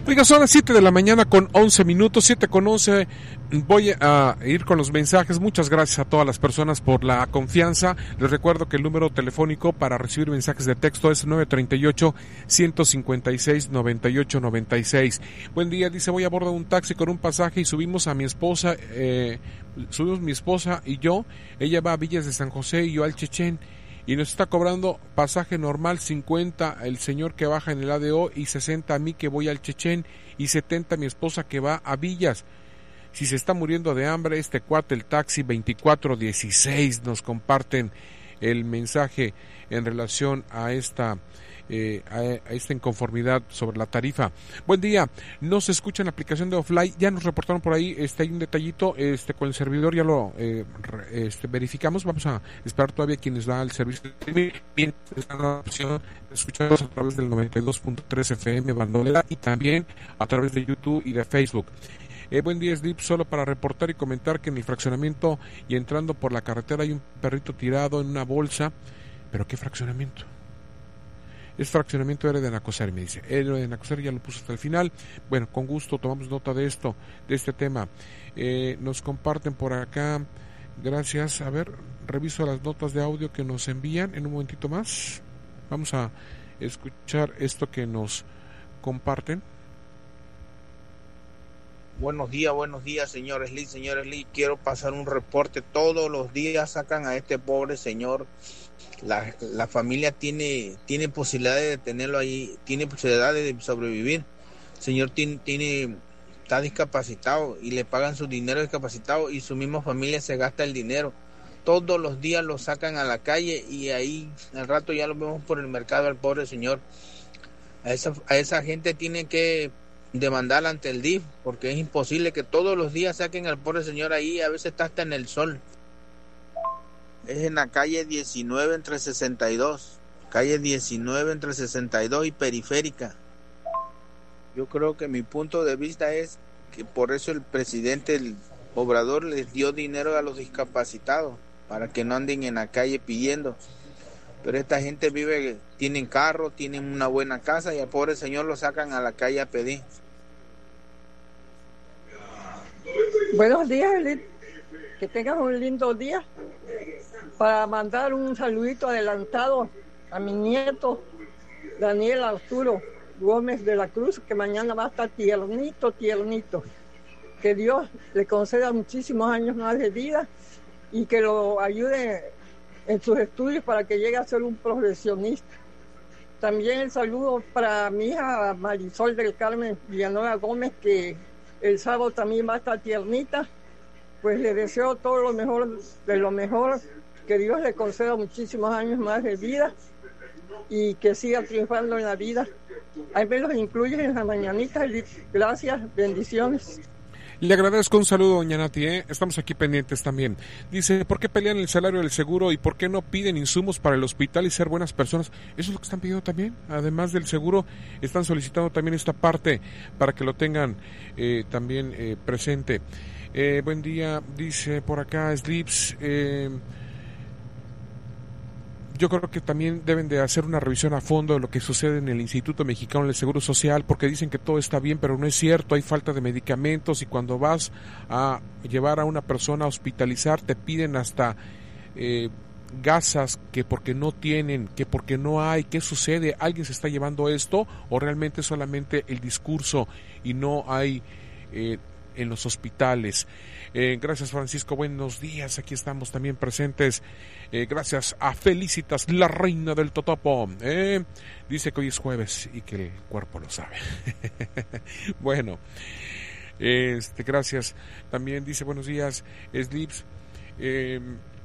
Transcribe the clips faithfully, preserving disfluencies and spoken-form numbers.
Oiga, son las siete de la mañana con once minutos, siete con once. Voy a ir con los mensajes. Muchas gracias a todas las personas por la confianza. Les recuerdo que el número telefónico para recibir mensajes de texto es nueve treinta y ocho, ciento cincuenta y seis, noventa y ocho noventa y seis. Buen día, dice, voy a bordo de un taxi con un pasaje y subimos a mi esposa, eh, subimos mi esposa y yo. Ella va a Villas de San José y yo al Chechén. Y nos está cobrando pasaje normal cincuenta el señor que baja en el A D O y sesenta a mí que voy al Chechén y setenta a mi esposa que va a Villas. Si se está muriendo de hambre, este cuate, el taxi veinticuatro dieciséis, nos comparten el mensaje en relación a esta eh, a, a esta inconformidad sobre la tarifa. Buen día, no se escucha en la aplicación de Offline, ya nos reportaron por ahí, este hay un detallito, este con el servidor ya lo eh, este, verificamos, vamos a esperar todavía quienes da el servicio de bien, la opción de escucharnos a través del noventa y dos punto tres F M Bandolera y también a través de YouTube y de Facebook. Eh, buen día, Slip, solo para reportar y comentar que en el fraccionamiento y entrando por la carretera hay un perrito tirado en una bolsa. ¿Pero qué fraccionamiento? Es fraccionamiento Héroe de Nacoser, me dice. Héroe de Nacoser ya lo puso hasta el final. Bueno, con gusto tomamos nota de esto, de este tema. Eh, nos comparten por acá. Gracias. A ver, reviso las notas de audio que nos envían en un momentito más. Vamos a escuchar esto que nos comparten. Buenos días, buenos días, señor Slick, señor Slick. Quiero pasar un reporte. Todos los días sacan a este pobre señor. La, la familia tiene tiene posibilidades de tenerlo ahí, tiene posibilidades de sobrevivir. El señor tiene, tiene está discapacitado y le pagan su dinero discapacitado y su misma familia se gasta el dinero. Todos los días lo sacan a la calle y ahí al rato ya lo vemos por el mercado al pobre señor. A esa, a esa gente tiene que demandar ante el D I F porque es imposible que todos los días saquen al pobre señor ahí, a veces está hasta en el sol. Es en la calle diecinueve entre sesenta y dos, calle diecinueve entre sesenta y dos y Periférica. Yo creo que mi punto de vista es que por eso el presidente, el Obrador, les dio dinero a los discapacitados para que no anden en la calle pidiendo. Pero esta gente vive, tienen carro, tienen una buena casa y al pobre señor lo sacan a la calle a pedir. Buenos días, Elite. Que tengas un lindo día. Para mandar un saludito adelantado a mi nieto Daniel Arturo Gómez de la Cruz, que mañana va a estar tiernito, tiernito. Que Dios le conceda muchísimos años más de vida y que lo ayude en sus estudios para que llegue a ser un profesionista. También el saludo para mi hija Marisol del Carmen Villanueva Gómez, que el sábado también va a estar tiernita. Pues le deseo todo lo mejor de lo mejor, que Dios le conceda muchísimos años más de vida y que siga triunfando en la vida. Ahí me los incluyes en la mañanita. Gracias, bendiciones. Le agradezco, un saludo, doña Nati, ¿eh? Estamos aquí pendientes también. Dice, ¿por qué pelean el salario del seguro y por qué no piden insumos para el hospital y ser buenas personas? Eso es lo que están pidiendo también. Además del seguro, están solicitando también esta parte para que lo tengan eh, también eh, presente. Eh, buen día, dice por acá Slips. Eh, yo creo que también deben de hacer una revisión a fondo de lo que sucede en el Instituto Mexicano del Seguro Social, porque dicen que todo está bien, pero no es cierto, hay falta de medicamentos y cuando vas a llevar a una persona a hospitalizar te piden hasta eh, gasas que porque no tienen, que porque no hay. ¿Qué sucede? ¿Alguien se está llevando esto o realmente solamente el discurso y no hay eh, en los hospitales? Eh, gracias, Francisco, buenos días, aquí estamos también presentes. Eh, gracias a Felicitas, la reina del Totopo. Eh, dice que hoy es jueves y que el cuerpo lo sabe. Bueno, este, gracias. También dice buenos días, Slips, eh,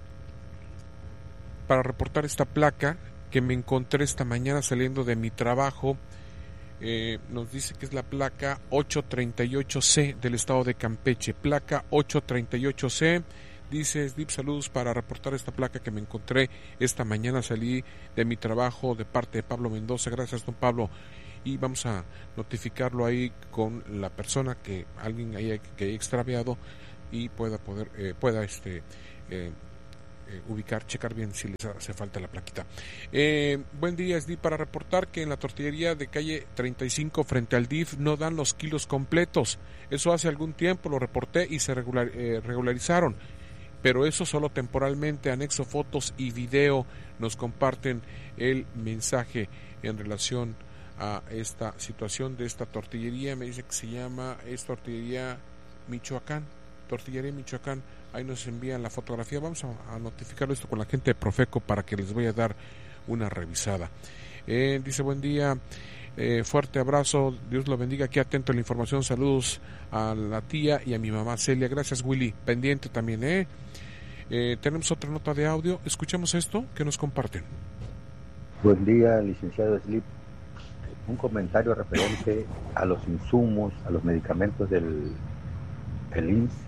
para reportar esta placa que me encontré esta mañana saliendo de mi trabajo. Eh, nos dice que es la placa ocho treinta y ocho C del estado de Campeche, placa ocho treinta y ocho C. Dice Slip, saludos para reportar esta placa que me encontré esta mañana, salí de mi trabajo de parte de Pablo Mendoza. Gracias, don Pablo, y vamos a notificarlo ahí con la persona que alguien haya, que haya extraviado y pueda poder eh, pueda este eh, eh, ubicar, checar bien si les hace falta la plaquita. Eh, buen día, es D I para reportar que en la tortillería de calle treinta y cinco frente al D I F no dan los kilos completos. Eso hace algún tiempo lo reporté y se regular, eh, regularizaron, pero eso solo temporalmente. Anexo fotos y video. Nos comparten el mensaje en relación a esta situación de esta tortillería. Me dice que se llama, es tortillería Michoacán, tortillería Michoacán. Ahí nos envían la fotografía. Vamos a, a notificarlo esto con la gente de Profeco para que les voy a dar una revisada. Eh, dice, buen día, eh, fuerte abrazo, Dios lo bendiga, aquí atento a la información, saludos a la tía y a mi mamá Celia. Gracias, Willy, pendiente también. eh, eh tenemos otra nota de audio, escuchemos esto que nos comparten. Buen día, licenciado Slip. Un comentario referente a los insumos, a los medicamentos del, del I M S S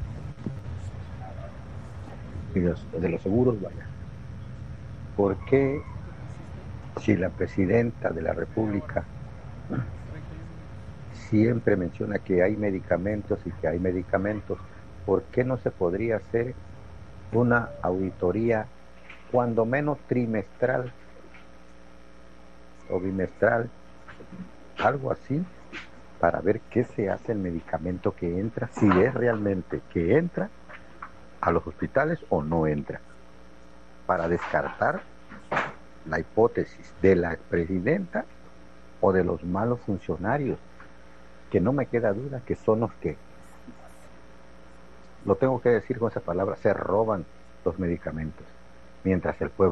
y los, de los seguros, vaya. ¿Por qué, si la presidenta de la República siempre menciona que hay medicamentos y que hay medicamentos, por qué no se podría hacer una auditoría cuando menos trimestral o bimestral, algo así, para ver qué se hace el medicamento que entra, si es realmente que entra a los hospitales o no entra, para descartar la hipótesis de la presidenta o de los malos funcionarios, que no me queda duda que son los que, lo tengo que decir con esa palabra, se roban los medicamentos, mientras el pueblo